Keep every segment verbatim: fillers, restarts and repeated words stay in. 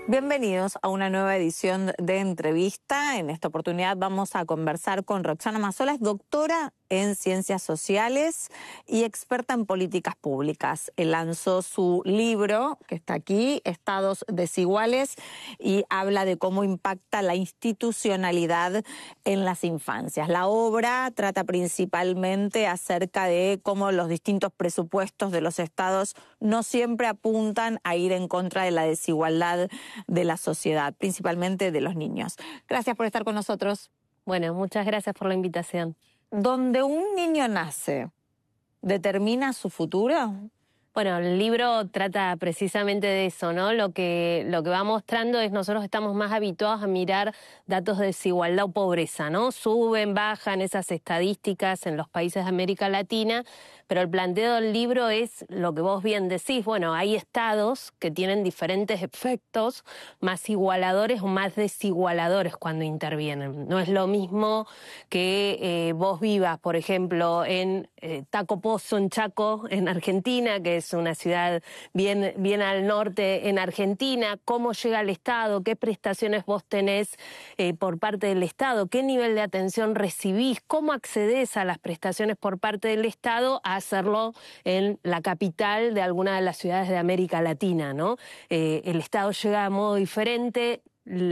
Bienvenidos a una nueva edición de Entrevista. En esta oportunidad vamos a conversar con Roxana Mazzola, es doctora en Ciencias Sociales y experta en políticas públicas. Él lanzó su libro, que está aquí, Estados Desiguales, y habla de cómo impacta la institucionalidad en las infancias. La obra trata principalmente acerca de cómo los distintos presupuestos de los estados no siempre apuntan a ir en contra de la desigualdad de la sociedad, principalmente de los niños. Gracias por estar con nosotros. Bueno, muchas gracias por la invitación. ¿Donde un niño nace, determina su futuro? Bueno, el libro trata precisamente de eso, ¿no? Lo que, lo que va mostrando es nosotros estamos más habituados a mirar datos de desigualdad o pobreza, ¿no? Suben, bajan esas estadísticas en los países de América Latina, pero el planteo del libro es lo que vos bien decís. Bueno, hay estados que tienen diferentes efectos más igualadores o más desigualadores cuando intervienen. No es lo mismo que eh, vos vivas, por ejemplo, en eh, Taco Pozo, en Chaco, en Argentina, que es una ciudad bien, bien al norte en Argentina, cómo llega el Estado, qué prestaciones vos tenés eh, por parte del Estado, qué nivel de atención recibís, cómo accedes a las prestaciones por parte del Estado, a hacerlo en la capital de alguna de las ciudades de América Latina, ¿no? Eh, el Estado llega de modo diferente,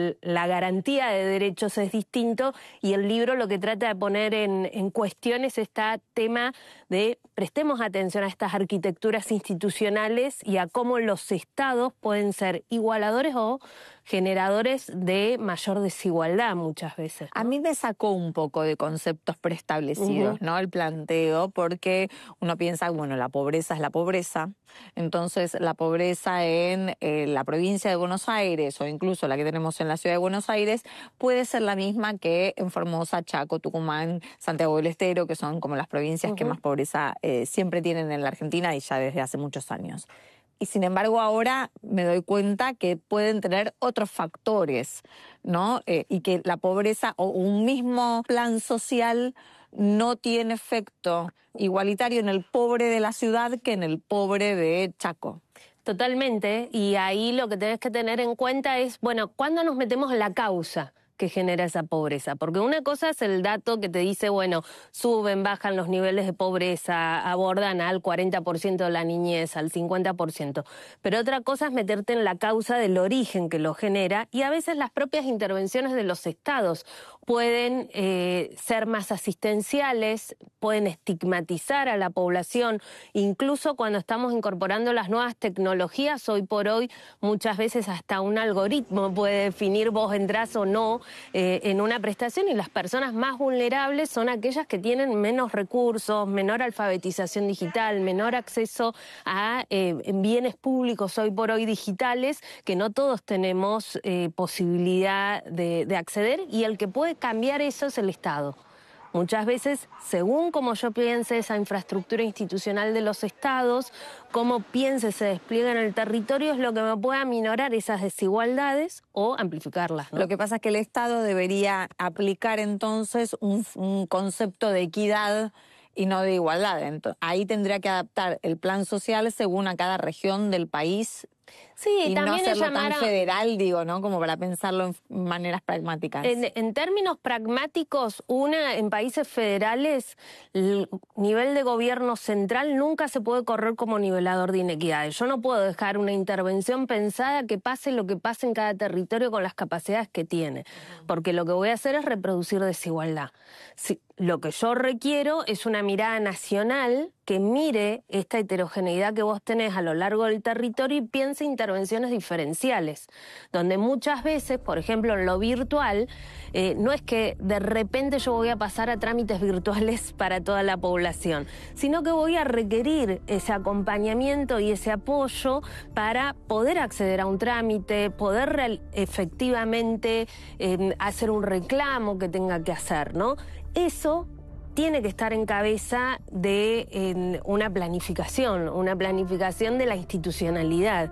la garantía de derechos es distinto y el libro lo que trata de poner en, en cuestión es este tema de prestemos atención a estas arquitecturas institucionales y a cómo los estados pueden ser igualadores o generadores de mayor desigualdad muchas veces, ¿no? A mí me sacó un poco de conceptos preestablecidos, uh-huh. ¿no? El planteo, porque uno piensa, bueno, la pobreza es la pobreza, entonces la pobreza en eh, la provincia de Buenos Aires o incluso la que tenemos en la ciudad de Buenos Aires puede ser la misma que en Formosa, Chaco, Tucumán, Santiago del Estero, que son como las provincias uh-huh. que más pobreza eh, siempre tienen en la Argentina y ya desde hace muchos años. Y sin embargo ahora me doy cuenta que pueden tener otros factores, ¿no? Eh, y que la pobreza o un mismo plan social no tiene efecto igualitario en el pobre de la ciudad que en el pobre de Chaco. Totalmente, y ahí lo que tenés que tener en cuenta es, bueno, ¿cuándo nos metemos en la causa que genera esa pobreza? Porque una cosa es el dato que te dice, bueno, suben, bajan los niveles de pobreza, abordan al cuarenta por ciento de la niñez, al cincuenta por ciento. Pero otra cosa es meterte en la causa del origen que lo genera y a veces las propias intervenciones de los estados pueden eh, ser más asistenciales, pueden estigmatizar a la población, incluso cuando estamos incorporando las nuevas tecnologías, hoy por hoy muchas veces hasta un algoritmo puede definir vos entrás o no Eh, en una prestación y las personas más vulnerables son aquellas que tienen menos recursos, menor alfabetización digital, menor acceso a eh, bienes públicos hoy por hoy digitales, que no todos tenemos eh, posibilidad de, de acceder y el que puede cambiar eso es el Estado. Muchas veces, según como yo piense esa infraestructura institucional de los estados, cómo piense se despliega en el territorio, es lo que me puede aminorar esas desigualdades o amplificarlas, ¿no? Lo que pasa es que el Estado debería aplicar entonces un, un concepto de equidad y no de igualdad. Entonces, ahí tendría que adaptar el plan social según a cada región del país. Sí, y también no hacerlo llamar tan a... federal, digo, ¿no? Como para pensarlo en maneras pragmáticas. En, en términos pragmáticos, una, en países federales, el nivel de gobierno central nunca se puede correr como nivelador de inequidades. Yo no puedo dejar una intervención pensada que pase lo que pase en cada territorio con las capacidades que tiene, porque lo que voy a hacer es reproducir desigualdad. Si, lo que yo requiero es una mirada nacional que mire esta heterogeneidad que vos tenés a lo largo del territorio y piense intervenciones diferenciales, donde muchas veces, por ejemplo, en lo virtual, eh, no es que de repente yo voy a pasar a trámites virtuales para toda la población, sino que voy a requerir ese acompañamiento y ese apoyo para poder acceder a un trámite, poder real, efectivamente eh, hacer un reclamo que tenga que hacer, ¿no? Eso tiene que estar en cabeza de en una planificación, una planificación de la institucionalidad.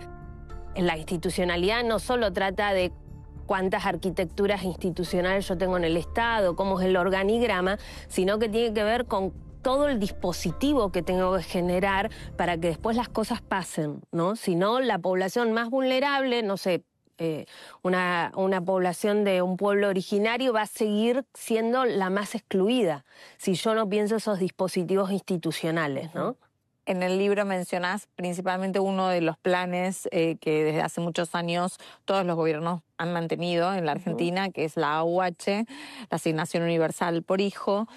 La institucionalidad no solo trata de cuántas arquitecturas institucionales yo tengo en el Estado, cómo es el organigrama, sino que tiene que ver con todo el dispositivo que tengo que generar para que después las cosas pasen, ¿no? Si no, la población más vulnerable, no sé, eh, una, una población de un pueblo originario va a seguir siendo la más excluida si yo no pienso esos dispositivos institucionales, ¿no? En el libro mencionás principalmente uno de los planes eh, que desde hace muchos años todos los gobiernos han mantenido en la Argentina, uh-huh. que es la A U H, la Asignación Universal por Hijo.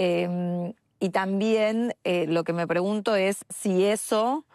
Eh, y también eh, lo que me pregunto es si eso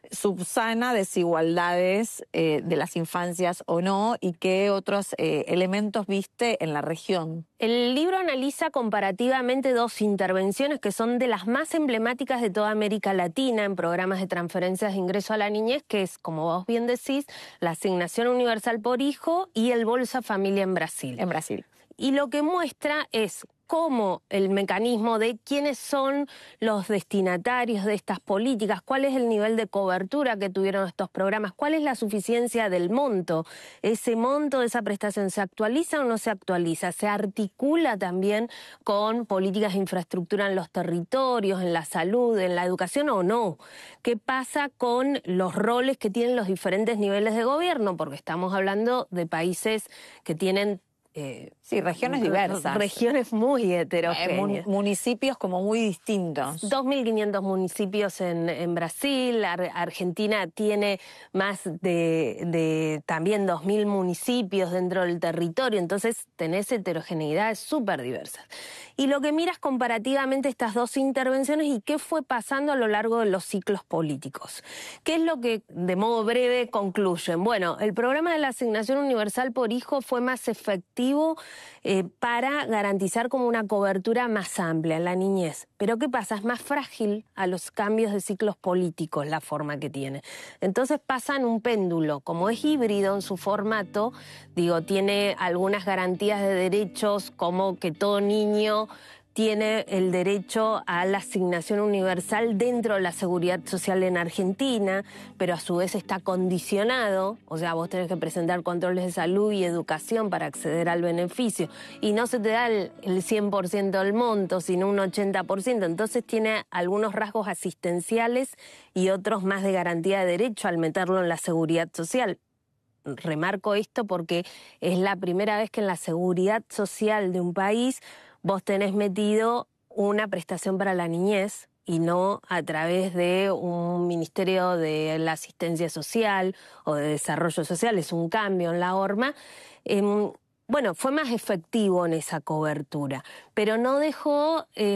subsana desigualdades eh, de las infancias o no, y qué otros eh, elementos viste en la región. El libro analiza comparativamente dos intervenciones que son de las más emblemáticas de toda América Latina en programas de transferencias de ingreso a la niñez, que es, como vos bien decís, la Asignación Universal por Hijo y el Bolsa Familia en Brasil. En Brasil. Y lo que muestra es cómo el mecanismo de quiénes son los destinatarios de estas políticas, cuál es el nivel de cobertura que tuvieron estos programas, cuál es la suficiencia del monto. Ese monto de esa prestación, ¿se actualiza o no se actualiza? ¿Se articula también con políticas de infraestructura en los territorios, en la salud, en la educación o no? ¿Qué pasa con los roles que tienen los diferentes niveles de gobierno? Porque estamos hablando de países que tienen Eh, sí, regiones diversas. Regiones muy heterogéneas. Eh, municipios como muy distintos. dos mil quinientos municipios en, en Brasil. Ar Argentina tiene más de, de también dos mil municipios dentro del territorio. Entonces tenés heterogeneidades súper diversas. Y lo que miras comparativamente estas dos intervenciones y qué fue pasando a lo largo de los ciclos políticos. ¿Qué es lo que de modo breve concluyen? Bueno, el programa de la Asignación Universal por Hijo fue más efectivo eh, para garantizar como una cobertura más amplia en la niñez. Pero ¿qué pasa? Es más frágil a los cambios de ciclos políticos la forma que tiene. Entonces pasa en un péndulo. Como es híbrido en su formato, digo, tiene algunas garantías de derechos como que todo niño tiene el derecho a la asignación universal dentro de la seguridad social en Argentina, pero a su vez está condicionado, o sea, vos tenés que presentar controles de salud y educación para acceder al beneficio, y no se te da el, el cien por ciento del monto, sino un ochenta por ciento, entonces tiene algunos rasgos asistenciales y otros más de garantía de derecho al meterlo en la seguridad social. Remarco esto porque es la primera vez que en la seguridad social de un país vos tenés metido una prestación para la niñez y no a través de un ministerio de la asistencia social o de desarrollo social. Es un cambio en la horma. Eh, bueno, fue más efectivo en esa cobertura, pero no dejó eh,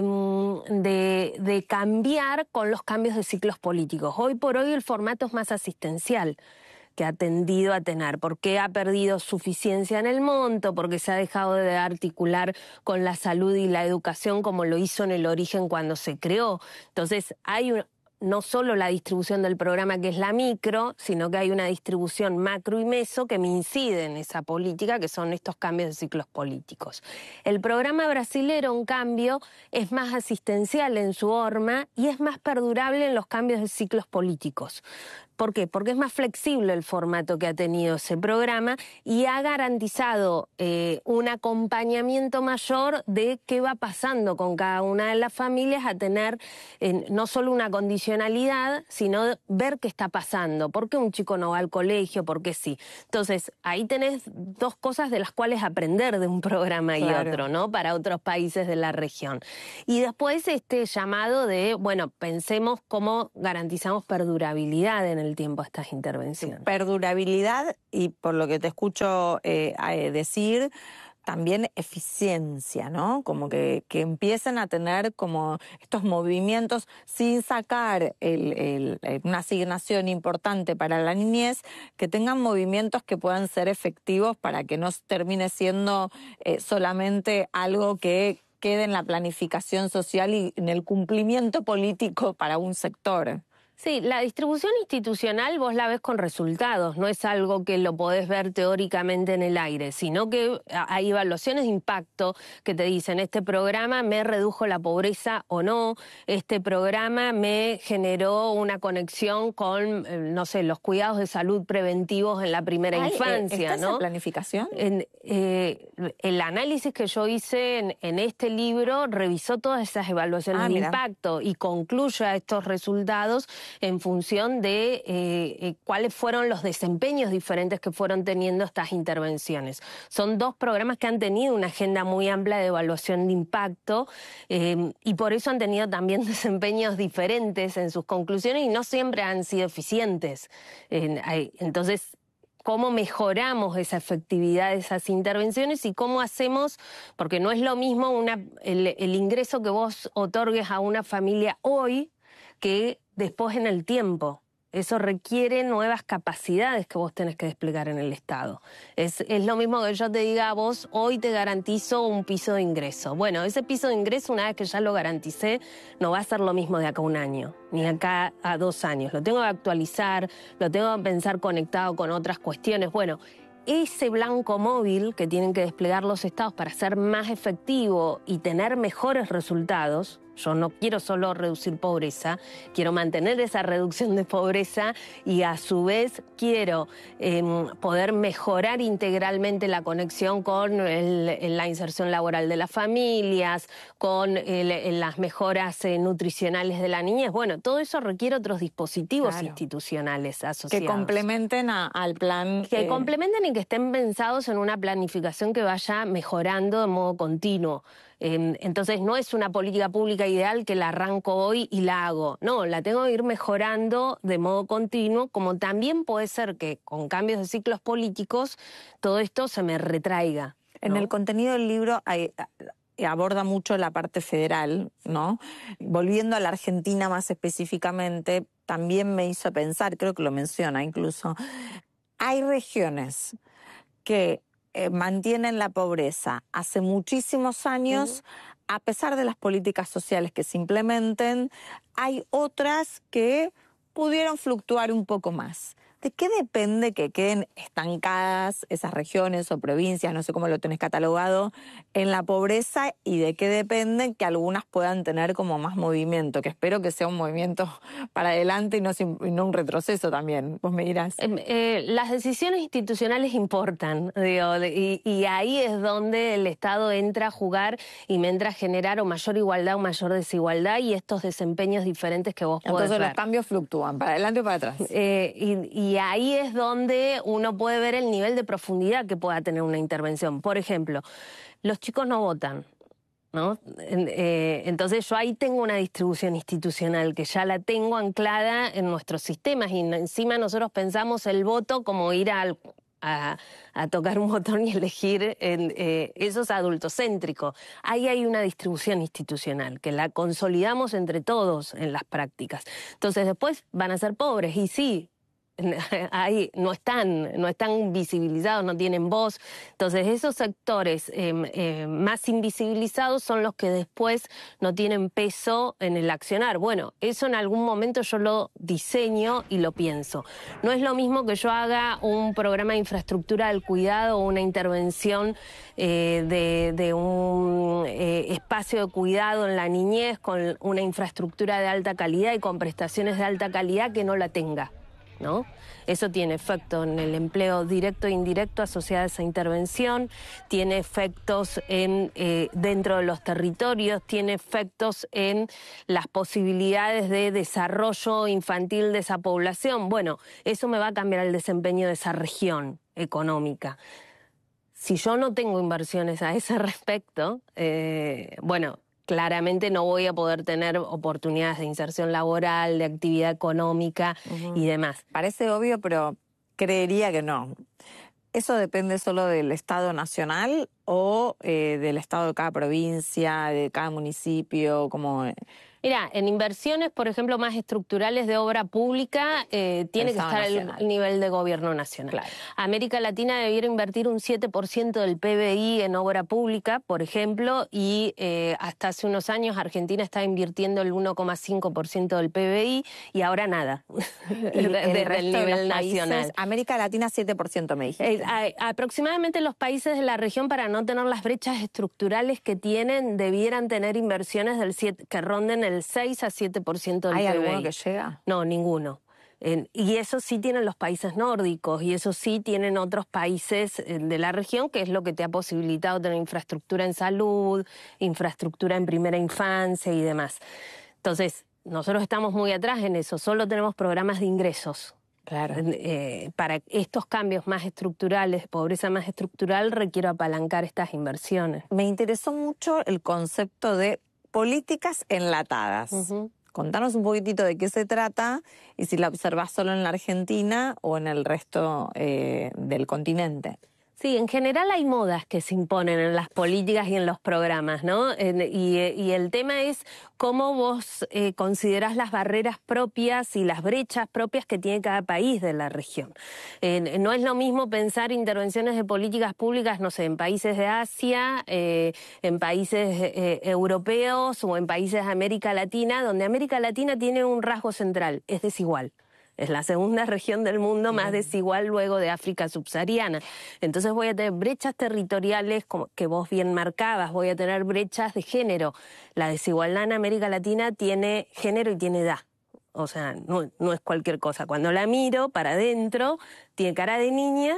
de, de cambiar con los cambios de ciclos políticos. Hoy por hoy el formato es más asistencial que ha tendido a tener, porque ha perdido suficiencia en el monto, porque se ha dejado de articular con la salud y la educación como lo hizo en el origen cuando se creó. Entonces hay un, no solo la distribución del programa que es la micro, sino que hay una distribución macro y meso que me incide en esa política, que son estos cambios de ciclos políticos. El programa brasilero, en cambio, es más asistencial en su horma y es más perdurable en los cambios de ciclos políticos. ¿Por qué? Porque es más flexible el formato que ha tenido ese programa y ha garantizado eh, un acompañamiento mayor de qué va pasando con cada una de las familias, a tener eh, no solo una condicionalidad, sino ver qué está pasando, por qué un chico no va al colegio, por qué sí. Entonces, ahí tenés dos cosas de las cuales aprender de un programa y claro. otro, ¿no? Para otros países de la región. Y después este llamado de, bueno, pensemos cómo garantizamos perdurabilidad en el tiempo a estas intervenciones. Perdurabilidad y, por lo que te escucho eh, decir, también eficiencia, ¿no? Como que, que empiecen a tener como estos movimientos sin sacar el, el, una asignación importante para la niñez, que tengan movimientos que puedan ser efectivos para que no termine siendo eh, solamente algo que quede en la planificación social y en el cumplimiento político para un sector. Sí, la distribución institucional vos la ves con resultados, no es algo que lo podés ver teóricamente en el aire, sino que hay evaluaciones de impacto que te dicen, este programa me redujo la pobreza o no, este programa me generó una conexión con, no sé, los cuidados de salud preventivos en la primera Ay, infancia, ¿está ¿no? esa planificación? En, eh, el análisis que yo hice en, en este libro revisó todas esas evaluaciones ah, de mira. impacto y concluye a estos resultados en función de eh, eh, cuáles fueron los desempeños diferentes que fueron teniendo estas intervenciones. Son dos programas que han tenido una agenda muy amplia de evaluación de impacto eh, y por eso han tenido también desempeños diferentes en sus conclusiones y no siempre han sido eficientes. Eh, entonces, cómo mejoramos esa efectividad de esas intervenciones y cómo hacemos, porque no es lo mismo una, el, el ingreso que vos otorgues a una familia hoy que después en el tiempo. Eso requiere nuevas capacidades que vos tenés que desplegar en el Estado. Es, es lo mismo que yo te diga a vos, hoy te garantizo un piso de ingreso. Bueno, ese piso de ingreso, una vez que ya lo garanticé, no va a ser lo mismo de acá a un año, ni acá a dos años. Lo tengo que actualizar, lo tengo que pensar conectado con otras cuestiones. Bueno, ese blanco móvil que tienen que desplegar los estados para ser más efectivo y tener mejores resultados. Yo no quiero solo reducir pobreza, quiero mantener esa reducción de pobreza y a su vez quiero eh, poder mejorar integralmente la conexión con el, la inserción laboral de las familias, con el, las mejoras eh, nutricionales de la niñez. Bueno, todo eso requiere otros dispositivos claro. institucionales asociados. Que complementen a, al plan. Que eh... complementen y que estén pensados en una planificación que vaya mejorando de modo continuo. Entonces no es una política pública ideal que la arranco hoy y la hago. No, la tengo que ir mejorando de modo continuo, como también puede ser que con cambios de ciclos políticos todo esto se me retraiga, ¿no? En el contenido del libro hay, aborda mucho la parte federal, ¿no? Volviendo a la Argentina más específicamente, también me hizo pensar, creo que lo menciona incluso, hay regiones que Eh, mantienen la pobreza hace muchísimos años, uh-huh. a pesar de las políticas sociales que se implementen, hay otras que pudieron fluctuar un poco más. ¿De qué depende que queden estancadas esas regiones o provincias, no sé cómo lo tenés catalogado, en la pobreza y de qué depende que algunas puedan tener como más movimiento? Que espero que sea un movimiento para adelante y no, y no un retroceso también. Vos me dirás. Eh, eh, las decisiones institucionales importan, digo, y, y ahí es donde el Estado entra a jugar y me entra a generar o mayor igualdad o mayor desigualdad y estos desempeños diferentes que vos podés ver. Entonces los cambios fluctúan, para adelante o para atrás. Eh, y, y Y ahí es donde uno puede ver el nivel de profundidad que pueda tener una intervención. Por ejemplo, los chicos no votan, ¿no? Eh, entonces yo ahí tengo una distribución institucional que ya la tengo anclada en nuestros sistemas y encima nosotros pensamos el voto como ir al... A, a tocar un botón y elegir, en, eh, eso es adultocéntrico. Ahí hay una distribución institucional que la consolidamos entre todos en las prácticas. Entonces después van a ser pobres y sí, ahí no están, no están visibilizados, no tienen voz. Entonces esos sectores eh, eh, más invisibilizados son los que después no tienen peso en el accionar. Bueno, eso en algún momento yo lo diseño y lo pienso. No es lo mismo que yo haga un programa de infraestructura del cuidado o una intervención eh, de, de un eh, espacio de cuidado en la niñez con una infraestructura de alta calidad y con prestaciones de alta calidad que no la tenga, ¿no? Eso tiene efecto en el empleo directo e indirecto asociado a esa intervención, tiene efectos en, eh, dentro de los territorios, tiene efectos en las posibilidades de desarrollo infantil de esa población. Bueno, eso me va a cambiar el desempeño de esa región económica. Si yo no tengo inversiones a ese respecto, eh, bueno... claramente no voy a poder tener oportunidades de inserción laboral, de actividad económica uh-huh. y demás. Parece obvio, pero creería que no. ¿Eso depende solo del Estado nacional o eh, del Estado de cada provincia, de cada municipio? Como... Mira, en inversiones, por ejemplo, más estructurales de obra pública, eh, tiene que estar al nivel de gobierno nacional. Claro. América Latina debiera invertir un siete por ciento del P B I en obra pública, por ejemplo, y eh, hasta hace unos años Argentina estaba invirtiendo el uno coma cinco por ciento del P B I y ahora nada, desde el nivel nacional. América Latina siete por ciento me dijiste. Eh, a, aproximadamente los países de la región, para no tener las brechas estructurales que tienen, debieran tener inversiones del siete, que ronden el seis a siete por ciento del P B I. ¿Hay alguno que llega? No, ninguno. Eh, y eso sí tienen los países nórdicos y eso sí tienen otros países eh, de la región, que es lo que te ha posibilitado tener infraestructura en salud, infraestructura en primera infancia y demás. Entonces, nosotros estamos muy atrás en eso, solo tenemos programas de ingresos. Claro. Eh, para estos cambios más estructurales, pobreza más estructural, requiero apalancar estas inversiones. Me interesó mucho el concepto de políticas enlatadas. Uh-huh. Contanos un poquitito de qué se trata y si la observás solo en la Argentina o en el resto eh, del continente. Sí, en general hay modas que se imponen en las políticas y en los programas, ¿no? En, y, y el tema es cómo vos eh, considerás las barreras propias y las brechas propias que tiene cada país de la región. Eh, no es lo mismo pensar intervenciones de políticas públicas, no sé, en países de Asia, eh, en países eh, europeos o en países de América Latina, donde América Latina tiene un rasgo central, es desigual. Es la segunda región del mundo más desigual luego de África subsahariana. Entonces voy a tener brechas territoriales como que vos bien marcabas, voy a tener brechas de género. La desigualdad en América Latina tiene género y tiene edad. O sea, no, no es cualquier cosa. Cuando la miro para adentro, tiene cara de niña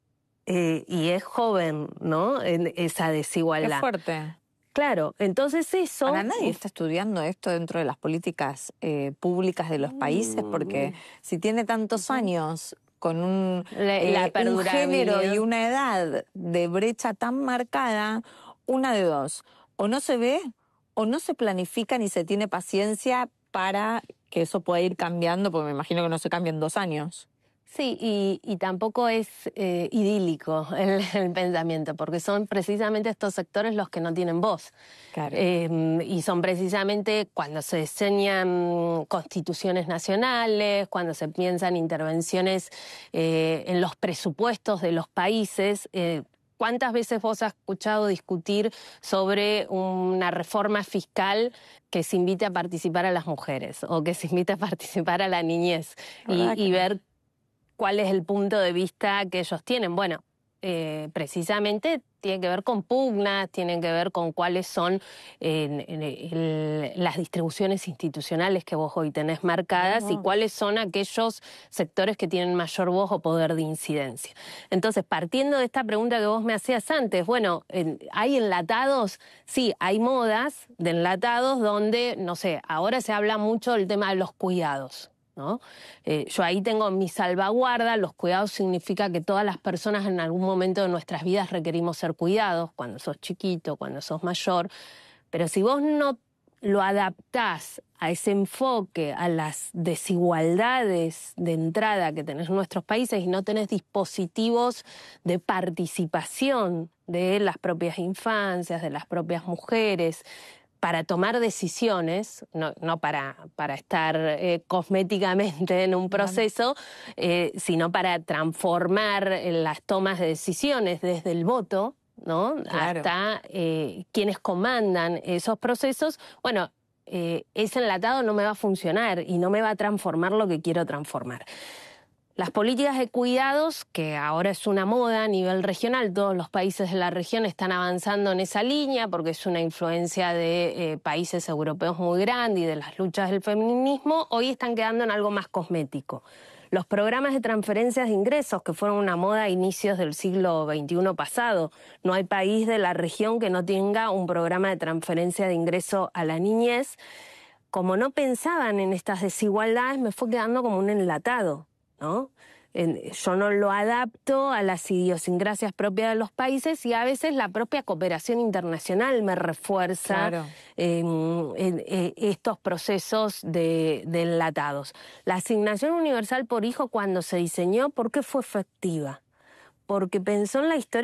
eh, y es joven, ¿no? En esa desigualdad. Qué fuerte. Claro, entonces eso... Ahora nadie está estudiando esto dentro de las políticas eh, públicas de los países, porque si tiene tantos años con un, la, eh, la un género y una edad de brecha tan marcada, una de dos, o no se ve o no se planifica ni se tiene paciencia para que eso pueda ir cambiando, porque me imagino que no se cambia en dos años. Sí, y, y tampoco es eh, idílico el, el pensamiento, porque son precisamente estos sectores los que no tienen voz. Claro. Eh, y son precisamente cuando se diseñan constituciones nacionales, cuando se piensan intervenciones eh, en los presupuestos de los países. Eh, ¿Cuántas veces vos has escuchado discutir sobre una reforma fiscal que se invite a participar a las mujeres o que se invite a participar a la niñez y, y ver cuál es el punto de vista que ellos tienen? Bueno, eh, precisamente tiene que ver con pugnas, tienen que ver con cuáles son eh, el, las distribuciones institucionales que vos hoy tenés marcadas uh-huh. y cuáles son aquellos sectores que tienen mayor voz o poder de incidencia. Entonces, partiendo de esta pregunta que vos me hacías antes, bueno, en, ¿hay enlatados? Sí, hay modas de enlatados donde, no sé, ahora se habla mucho del tema de los cuidados, ¿no? Eh, yo ahí tengo mi salvaguarda. Los cuidados significa que todas las personas en algún momento de nuestras vidas requerimos ser cuidados, cuando sos chiquito, cuando sos mayor, pero si vos no lo adaptás a ese enfoque, a las desigualdades de entrada que tenés en nuestros países y no tenés dispositivos de participación de las propias infancias, de las propias mujeres, para tomar decisiones, no, no para, para estar eh, cosméticamente en un proceso, eh, sino para transformar las tomas de decisiones desde el voto, ¿no? Claro. Hasta eh, quienes comandan esos procesos. Bueno, eh, ese enlatado no me va a funcionar y no me va a transformar lo que quiero transformar. Las políticas de cuidados, que ahora es una moda a nivel regional, todos los países de la región están avanzando en esa línea porque es una influencia de eh, países europeos muy grande y de las luchas del feminismo, hoy están quedando en algo más cosmético. Los programas de transferencias de ingresos, que fueron una moda a inicios del siglo veintiuno pasado, no hay país de la región que no tenga un programa de transferencia de ingreso a la niñez. Como no pensaban en estas desigualdades, me fue quedando como un enlatado, ¿no? Yo no lo adapto a las idiosincrasias propias de los países y a veces la propia cooperación internacional me refuerza claro. en, en, en estos procesos de, de enlatados. La asignación universal por hijo, cuando se diseñó, ¿por qué fue efectiva? Porque pensó en la historia